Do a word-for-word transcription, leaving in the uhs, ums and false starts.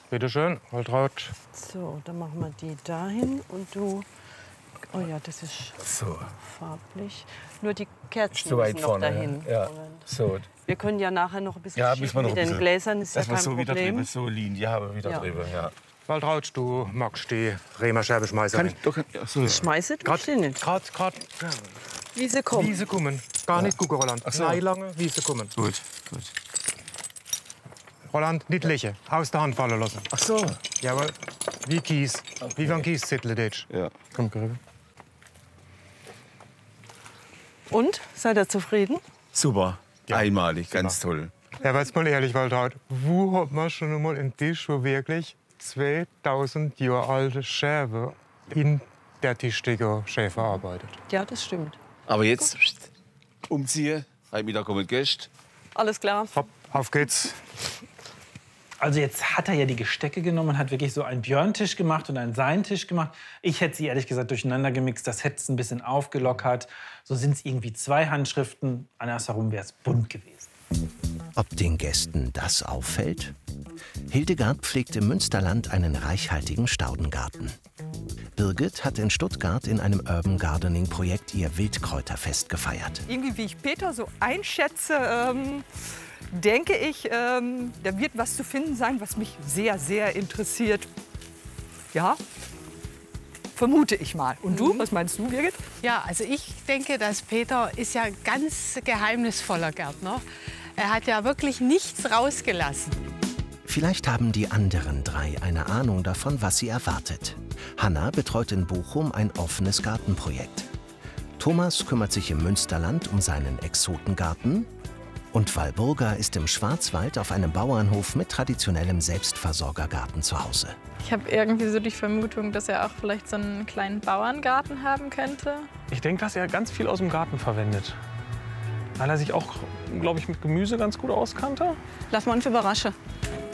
Bitte schön, Waltraud. So, dann machen wir die dahin und du. Oh ja, das ist So. farblich. Nur die Kerzen Zu weit müssen noch vorne. dahin. Ja. So. Wir können ja nachher noch ein bisschen Ja, schieben müssen wir noch mit ein den bisschen. Gläsern, ist ja Dass wir kein so wieder Problem. drüber, so liegen. Ja, aber wieder Ja. drüber, ja. Waltraud, du magst die Bremer Scherbeschmeißer. Kann ich doch. Ja, so. Schmeiße du sie nicht. Grad, grad, Wie sie kommen. wie sie kommen. Gar nicht gucken, Roland. Ach so. Nein, lange, wie sie kommen. Gut, gut. Roland, nicht lächeln. Aus der Hand fallen lassen. Ach so. Jawohl. Wie Kies. Wie von Kieszettel, Ditsch. Ja. Komm, rüber. Und? Seid ihr zufrieden? Super. Ja. Einmalig, ganz toll. Ja, aber jetzt mal ehrlich, Waltraud. Wo hat man schon einmal einen Tisch, wo wirklich zweitausend Jahre alte Scherbe in der Tischdecke Schäfer arbeitet? Ja, das stimmt. Aber jetzt umziehen. Heute Mittag kommen Gäste. Alles klar. Hopp, auf geht's. Also jetzt hat er ja die Gestecke genommen und hat wirklich so einen Björntisch gemacht und einen Seintisch gemacht. Ich hätte sie ehrlich gesagt durcheinander gemixt, das hätte es ein bisschen aufgelockert. So sind es irgendwie zwei Handschriften, andersherum wäre es bunt gewesen. Ob den Gästen das auffällt? Hildegard pflegt im Münsterland einen reichhaltigen Staudengarten. Birgit hat in Stuttgart in einem Urban Gardening-Projekt ihr Wildkräuterfest gefeiert. Irgendwie, wie ich Peter so einschätze, ähm, denke ich, ähm, da wird was zu finden sein, was mich sehr, sehr interessiert. Ja, vermute ich mal. Und du, was meinst du, Birgit? Ja, also ich denke, dass Peter ist ja ganz geheimnisvoller Gärtner. Er hat ja wirklich nichts rausgelassen. Vielleicht haben die anderen drei eine Ahnung davon, was sie erwartet. Hanna betreut in Bochum ein offenes Gartenprojekt. Thomas kümmert sich im Münsterland um seinen Exotengarten. Und Walburga ist im Schwarzwald auf einem Bauernhof mit traditionellem Selbstversorgergarten zu Hause. Ich habe irgendwie so die Vermutung, dass er auch vielleicht so einen kleinen Bauerngarten haben könnte. Ich denke, dass er ganz viel aus dem Garten verwendet. Weil er sich auch, glaube ich, mit Gemüse ganz gut auskannte. Lass mal uns überraschen.